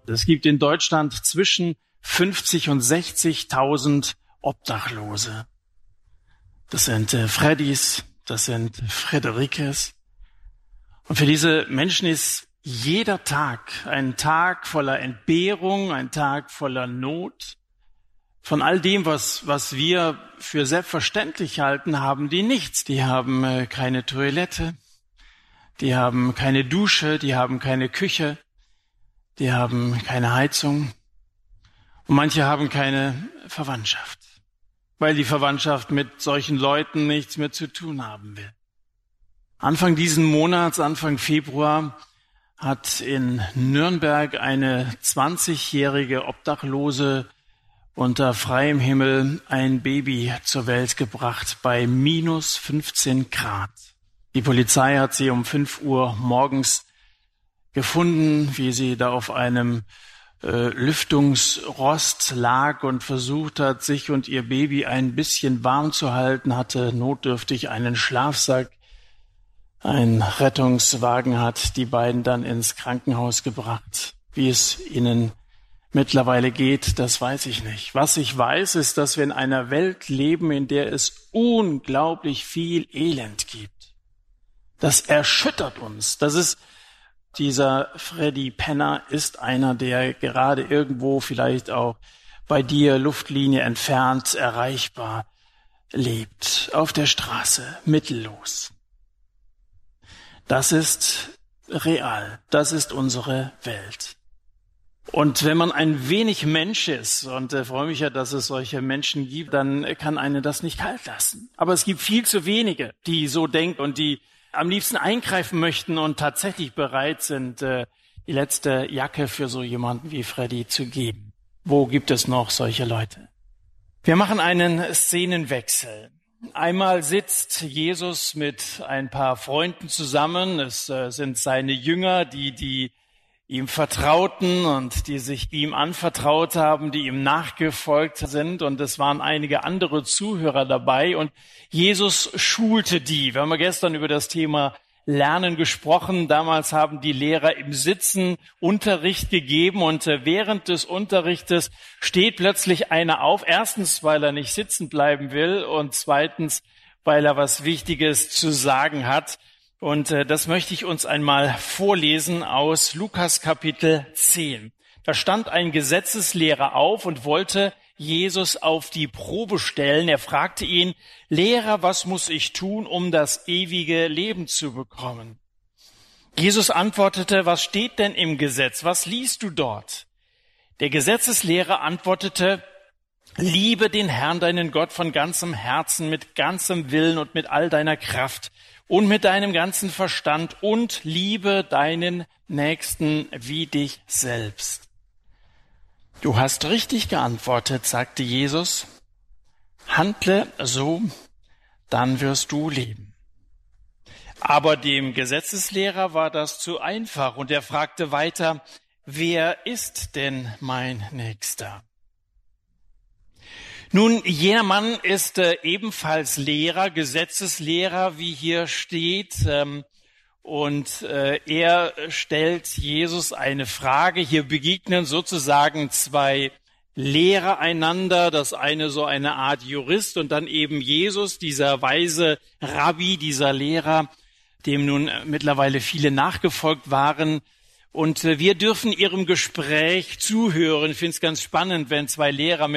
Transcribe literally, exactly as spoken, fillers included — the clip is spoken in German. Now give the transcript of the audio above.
Es gibt in Deutschland zwischen fünfzig und sechzigtausend Obdachlose. Das sind äh, Freddys, das sind Frederikes. Und für diese Menschen ist jeder Tag ein Tag voller Entbehrung, ein Tag voller Not. Von all dem, was, was wir für selbstverständlich halten, haben die nichts. Die haben äh, keine Toilette, die haben keine Dusche, die haben keine Küche, die haben keine Heizung. Und manche haben keine Verwandtschaft, weil die Verwandtschaft mit solchen Leuten nichts mehr zu tun haben will. Anfang diesen Monats, Anfang Februar, hat in Nürnberg eine zwanzigjährige Obdachlose unter freiem Himmel ein Baby zur Welt gebracht bei minus fünfzehn Grad. Die Polizei hat sie um fünf Uhr morgens gefunden, wie sie da auf einem äh, Lüftungsrost lag und versucht hat, sich und ihr Baby ein bisschen warm zu halten, hatte notdürftig einen Schlafsack. Ein Rettungswagen hat die beiden dann ins Krankenhaus gebracht. Wie es ihnen mittlerweile geht, das weiß ich nicht. Was ich weiß, ist, dass wir in einer Welt leben, in der es unglaublich viel Elend gibt. Das erschüttert uns. Das ist dieser Freddy Penner ist einer, der gerade irgendwo vielleicht auch bei dir Luftlinie entfernt erreichbar lebt, auf der Straße, mittellos. Das ist real. Das ist unsere Welt. Und wenn man ein wenig Mensch ist, und ich freue mich ja, dass es solche Menschen gibt, dann kann einen das nicht kalt lassen. Aber es gibt viel zu wenige, die so denken und die am liebsten eingreifen möchten und tatsächlich bereit sind, die letzte Jacke für so jemanden wie Freddy zu geben. Wo gibt es noch solche Leute? Wir machen einen Szenenwechsel. Einmal sitzt Jesus mit ein paar Freunden zusammen. Es sind seine Jünger, die, die ihm vertrauten und die sich ihm anvertraut haben, die ihm nachgefolgt sind. Und es waren einige andere Zuhörer dabei. Und Jesus schulte die. Wir haben ja gestern über das Thema Lernen gesprochen. Damals haben die Lehrer im Sitzen Unterricht gegeben. Und während des Unterrichtes steht plötzlich einer auf. Erstens, weil er nicht sitzen bleiben will. Und zweitens, weil er was Wichtiges zu sagen hat. Und äh, das möchte ich uns einmal vorlesen aus Lukas Kapitel zehn. Da stand ein Gesetzeslehrer auf und wollte Jesus auf die Probe stellen. Er fragte ihn: Lehrer, was muss ich tun, um das ewige Leben zu bekommen? Jesus antwortete: Was steht denn im Gesetz? Was liest du dort? Der Gesetzeslehrer antwortete: Liebe den Herrn, deinen Gott, von ganzem Herzen, mit ganzem Willen und mit all deiner Kraft und mit deinem ganzen Verstand, und liebe deinen Nächsten wie dich selbst. Du hast richtig geantwortet, sagte Jesus. Handle so, dann wirst du leben. Aber dem Gesetzeslehrer war das zu einfach, und er fragte weiter: Wer ist denn mein Nächster? Nun, jener Mann ist äh, ebenfalls Lehrer, Gesetzeslehrer, wie hier steht. Ähm, und äh, er stellt Jesus eine Frage. Hier begegnen sozusagen zwei Lehrer einander. Das eine so eine Art Jurist und dann eben Jesus, dieser weise Rabbi, dieser Lehrer, dem nun mittlerweile viele nachgefolgt waren. Und äh, wir dürfen ihrem Gespräch zuhören. Ich finde es ganz spannend, wenn zwei Lehrer